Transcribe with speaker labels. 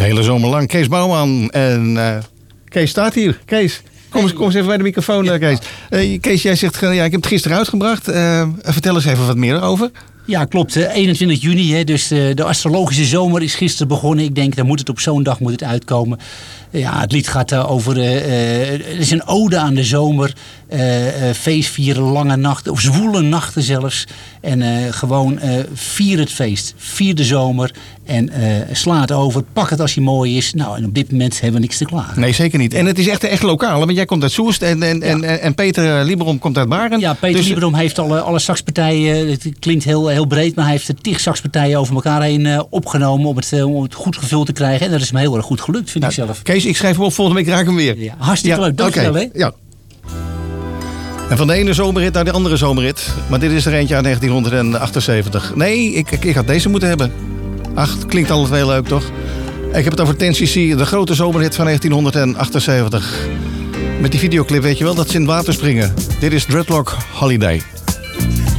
Speaker 1: hele zomer lang. Kees Bouwman. En Kees staat hier. Kees, kom eens even bij de microfoon, Kees. Kees, jij zegt, ik heb het gisteren uitgebracht. Vertel eens even wat meer over.
Speaker 2: Ja, klopt. 21 juni, hè, dus de astrologische zomer is gisteren begonnen. Ik denk, dan moet het op zo'n dag uitkomen. Ja, het lied gaat over... het is een ode aan de zomer. Feestvieren, lange nachten, of zwoele nachten zelfs. En gewoon vier het feest. Vier de zomer. En sla het over. Pak het als hij mooi is. Nou, en op dit moment hebben we niks te klagen.
Speaker 1: Nee, zeker niet. En het is echt lokaal. Want jij komt uit Soest en Peter Lieberom komt uit Barend.
Speaker 2: Ja, Peter Lieberom heeft alle saxpartijen. Het klinkt heel breed, maar hij heeft 10 saxpartijen over elkaar heen opgenomen om het goed gevuld te krijgen. En dat is hem heel erg goed gelukt, vind ik zelf.
Speaker 1: Kees, ik schrijf hem op. Volgende week raak ik hem weer.
Speaker 2: Ja, hartstikke leuk. Dankjewel, hè?
Speaker 1: Ja. En van de ene zomerrit naar de andere zomerrit. Maar dit is er eentje uit 1978. Nee, ik had deze moeten hebben. Ach, het klinkt altijd heel leuk, toch? Ik heb het over 10cc, de grote zomerhit van 1978. Met die videoclip weet je wel dat ze in het water springen. Dit is Dreadlock Holiday.